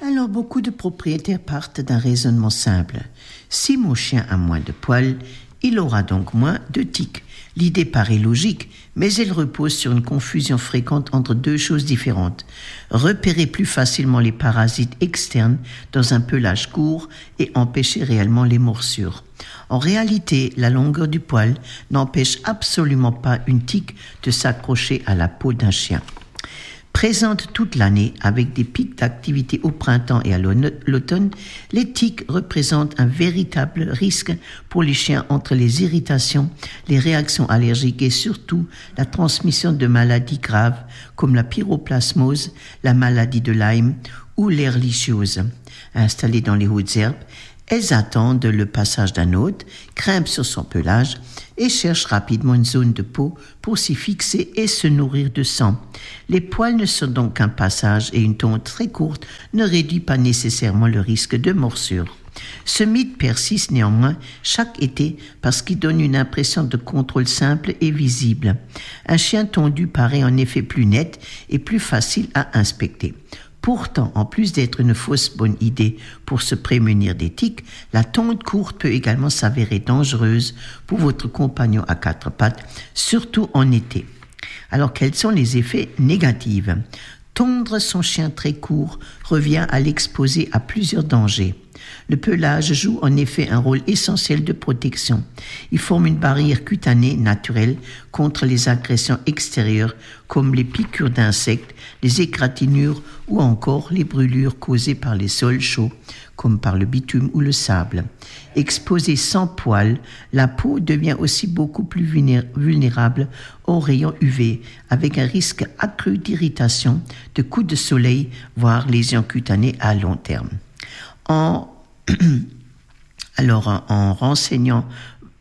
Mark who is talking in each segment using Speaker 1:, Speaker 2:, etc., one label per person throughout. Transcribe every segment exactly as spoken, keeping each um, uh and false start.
Speaker 1: Alors beaucoup de propriétaires partent d'un raisonnement simple. Si mon chien a moins de poils, il aura donc moins de tiques. L'idée paraît logique, mais elle repose sur une confusion fréquente entre deux choses différentes. Repérer plus facilement les parasites externes dans un pelage court et empêcher réellement les morsures. En réalité, la longueur du poil n'empêche absolument pas une tique de s'accrocher à la peau d'un chien. Présentes toute l'année avec des pics d'activité au printemps et à l'automne, les tiques représentent un véritable risque pour les chiens entre les irritations, les réactions allergiques et surtout la transmission de maladies graves comme la pyroplasmose, la maladie de Lyme ou l'ehrlichiose. Installées dans les hautes herbes, elles attendent le passage d'un hôte, grimpent sur son pelage et cherchent rapidement une zone de peau pour s'y fixer et se nourrir de sang. Les poils ne sont donc qu'un passage et une tonte très courte ne réduit pas nécessairement le risque de morsure. Ce mythe persiste néanmoins chaque été parce qu'il donne une impression de contrôle simple et visible. Un chien tondu paraît en effet plus net et plus facile à inspecter. Pourtant, en plus d'être une fausse bonne idée pour se prémunir des tiques, la tonte courte peut également s'avérer dangereuse pour votre compagnon à quatre pattes, surtout en été. Alors, quels sont les effets négatifs ? Tondre son chien très court revient à l'exposer à plusieurs dangers. Le pelage joue en effet un rôle essentiel de protection. Il forme une barrière cutanée naturelle contre les agressions extérieures comme les piqûres d'insectes, les égratignures ou encore les brûlures causées par les sols chauds comme par le bitume ou le sable. Exposée sans poils, la peau devient aussi beaucoup plus vulnérable aux rayons U V avec un risque accru d'irritation, de coups de soleil, voire lésions cutanées à long terme. En alors en, en renseignant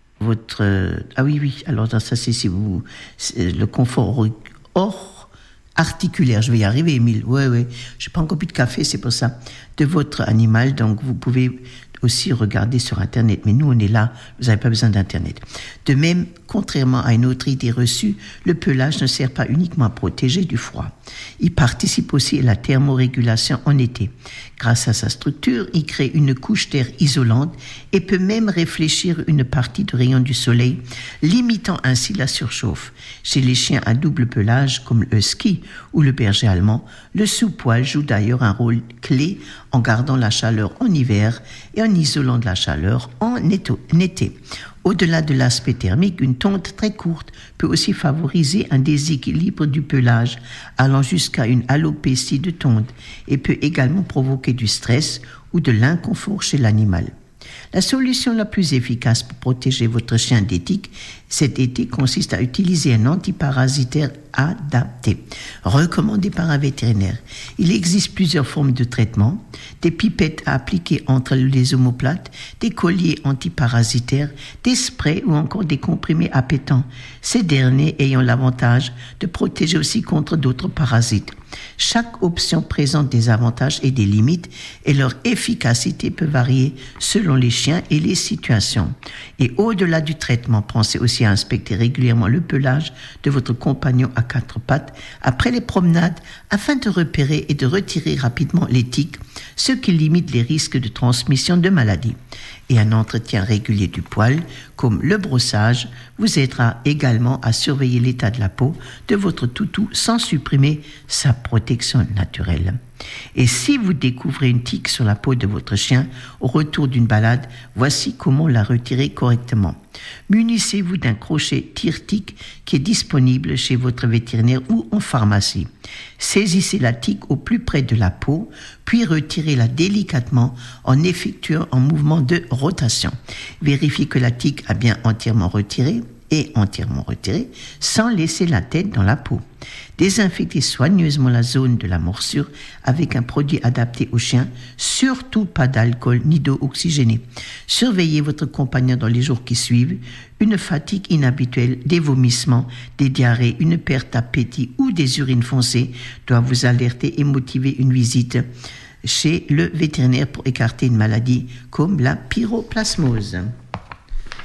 Speaker 1: votre ah oui oui alors ça c'est si vous c'est le confort hors articulaire, je vais y arriver Émile, ouais ouais, j'ai pas encore bu de café, c'est pour ça, de votre animal, donc vous pouvez aussi regarder sur Internet, mais nous on est là, vous n'avez pas besoin d'Internet. De même, contrairement à une autre idée reçue, le pelage ne sert pas uniquement à protéger du froid. Il participe aussi à la thermorégulation en été. Grâce à sa structure, il crée une couche d'air isolante et peut même réfléchir une partie du rayon du soleil, limitant ainsi la surchauffe. Chez les chiens à double pelage, comme le husky ou le berger allemand, le sous-poil joue d'ailleurs un rôle clé en gardant la chaleur en hiver et en isolant de la chaleur en été. Au-delà de l'aspect thermique, une tonte très courte peut aussi favoriser un déséquilibre du pelage, allant jusqu'à une alopécie de tonte, et peut également provoquer du stress ou de l'inconfort chez l'animal. La solution la plus efficace pour protéger votre chien des tiques cet été consiste à utiliser un antiparasitaire adapté, recommandé par un vétérinaire. Il existe plusieurs formes de traitement, des pipettes à appliquer entre les omoplates, des colliers antiparasitaires, des sprays ou encore des comprimés appétants, ces derniers ayant l'avantage de protéger aussi contre d'autres parasites. Chaque option présente des avantages et des limites et leur efficacité peut varier selon les chiens et les situations. Et au-delà du traitement, pensez aussi à inspecter régulièrement le pelage de votre compagnon à quatre pattes après les promenades afin de repérer et de retirer rapidement les tiques, ce qui limite les risques de transmission de maladies. Et un entretien régulier du poil, comme le brossage, vous aidera également à surveiller l'état de la peau de votre toutou sans supprimer sa protection naturelle. Et si vous découvrez une tique sur la peau de votre chien au retour d'une balade, voici comment la retirer correctement. Munissez-vous d'un crochet tire-tique qui est disponible chez votre vétérinaire ou en pharmacie. Saisissez la tique au plus près de la peau, puis retirez-la délicatement en effectuant un mouvement de rotation. Vérifiez que la tique a bien entièrement retiré et entièrement retiré sans laisser la tête dans la peau. Désinfectez soigneusement la zone de la morsure avec un produit adapté au chien, surtout pas d'alcool ni d'eau oxygénée. Surveillez votre compagnon dans les jours qui suivent. Une fatigue inhabituelle, des vomissements, des diarrhées, une perte d'appétit ou des urines foncées doivent vous alerter et motiver une visite chez le vétérinaire pour écarter une maladie comme la pyroplasmose.